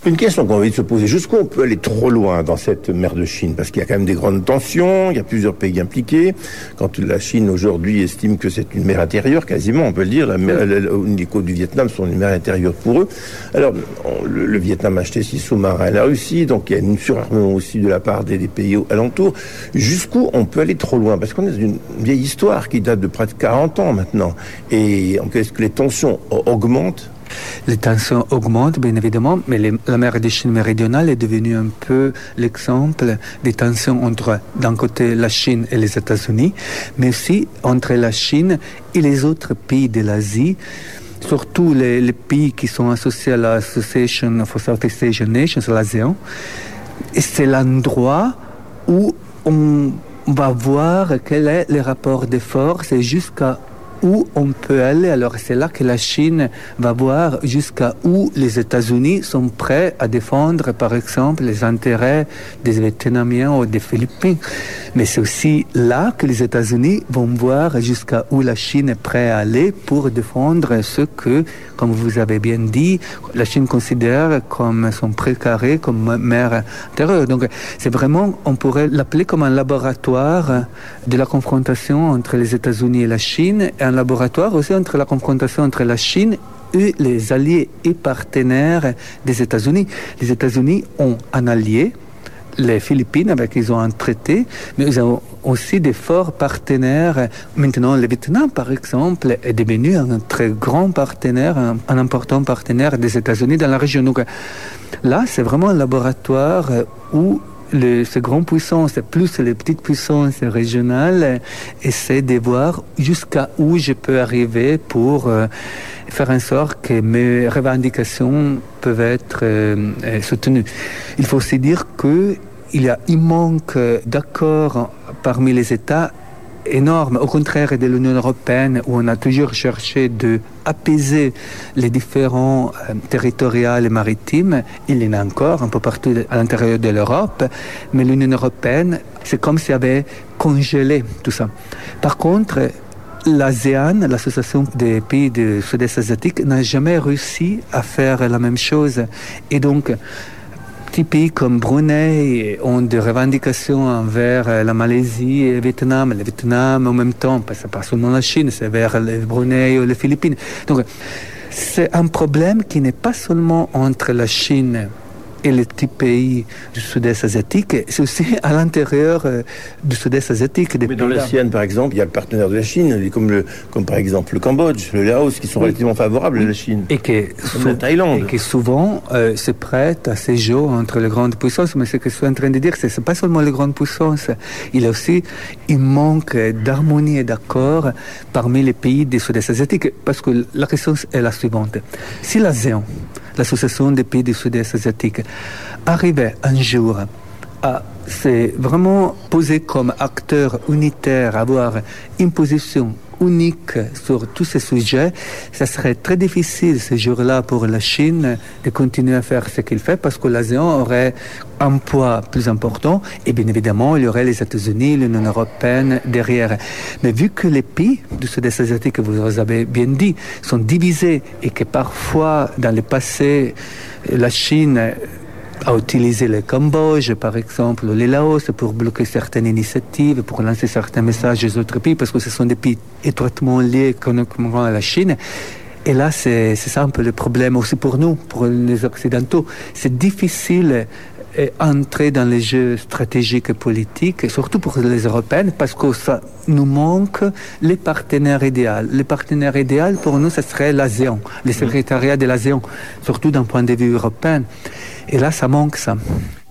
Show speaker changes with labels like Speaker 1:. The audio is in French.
Speaker 1: Une question qu'on a envie de se poser, jusqu'où on peut aller trop loin dans cette mer de Chine? Parce qu'il y a quand même des grandes tensions, il y a plusieurs pays impliqués. Quand la Chine aujourd'hui estime que c'est une mer intérieure, quasiment, on peut le dire, les côtes du Vietnam sont une mer intérieure pour eux. Alors, le Vietnam a acheté 6 sous-marins à la Russie, donc il y a une surarmement aussi de la part des pays alentours. Jusqu'où on peut aller trop loin? Parce qu'on est dans une vieille histoire qui date de près de 40 ans maintenant. Et est-ce que les tensions augmentent?
Speaker 2: Les tensions augmentent, bien évidemment, mais la mer de Chine méridionale est devenue un peu l'exemple des tensions entre, d'un côté, la Chine et les États-Unis, mais aussi entre la Chine et les autres pays de l'Asie, surtout les pays qui sont associés à l'Association for Southeast Asian Nations, l'ASEAN. Et c'est l'endroit où on va voir quel est le rapport de force et jusqu'à où on peut aller. Alors c'est là que la Chine va voir jusqu'à où les États-Unis sont prêts à défendre, par exemple, les intérêts des Vietnamiens ou des Philippines. Mais c'est aussi là que les États-Unis vont voir jusqu'à où la Chine est prête à aller pour défendre ce que, comme vous avez bien dit, la Chine considère comme son précaré, comme mer intérieure. Donc c'est vraiment, on pourrait l'appeler comme un laboratoire de la confrontation entre les États-Unis et la Chine, et un laboratoire aussi entre la confrontation entre la Chine et les alliés et partenaires des États-Unis. Les États-Unis ont un allié, les Philippines, avec qui ils ont un traité, mais ils ont aussi des forts partenaires. Maintenant, le Vietnam, par exemple, est devenu un très grand partenaire, un important partenaire des États-Unis dans la région. Donc là, c'est vraiment un laboratoire où ces grandes puissances, plus les petites puissances régionales, essaient de voir jusqu'à où je peux arriver pour faire en sorte que mes revendications peuvent être soutenues. Il faut aussi dire qu'il manque d'accords parmi les États énorme, au contraire de l'Union européenne où on a toujours cherché d'apaiser les différends territoriaux et maritimes. Il y en a encore un peu partout à l'intérieur de l'Europe, mais l'Union européenne, c'est comme si elle avait congelé tout ça. Par contre, l'ASEAN, l'association des pays du Sud-Est asiatique, n'a jamais réussi à faire la même chose. Et donc, petits pays comme Brunei ont des revendications envers la Malaisie et le Vietnam. Le Vietnam, en même temps, c'est pas seulement la Chine, c'est vers le Brunei ou les Philippines. Donc, c'est un problème qui n'est pas seulement entre la Chine et les petits pays du Sud-Est asiatique, c'est aussi à l'intérieur du Sud-Est asiatique.
Speaker 1: Mais dans l'ASEAN, par exemple, il y a le partenaire de la Chine, comme par exemple le Cambodge, le Laos, qui sont relativement favorables à la Chine.
Speaker 2: Et
Speaker 1: la Thaïlande.
Speaker 2: Et qui souvent se prêtent à ces jeux entre les grandes puissances. Mais ce que je suis en train de dire, c'est pas seulement les grandes puissances. Il y a aussi un manque d'harmonie et d'accord parmi les pays du Sud-Est asiatique. Parce que la question est la suivante. Si l'ASEAN, l'association des pays du Sud-Est asiatique, arrivait un jour à se vraiment poser comme acteur unitaire, avoir une position unique sur tous ces sujets, ça serait très difficile ce jour-là pour la Chine de continuer à faire ce qu'il fait parce que l'ASEAN aurait un poids plus important et bien évidemment il y aurait les États-Unis, l'Union européenne derrière. Mais vu que les pays du Sud-Est asiatique, vous avez bien dit, sont divisés et que parfois dans le passé la Chine a utilisé le Cambodge, par exemple, ou le Laos, pour bloquer certaines initiatives, pour lancer certains messages aux autres pays, parce que ce sont des pays étroitement liés économiquement à la Chine. Et là, c'est ça un peu le problème aussi pour nous, pour les Occidentaux. C'est difficile entrer dans les jeux stratégiques et politiques, et surtout pour les Européennes, parce que ça nous manque les partenaires idéaux. Les partenaires idéaux, pour nous, ce serait l'ASEAN, le secrétariat de l'ASEAN, surtout d'un point de vue européen. Et là, ça manque ça.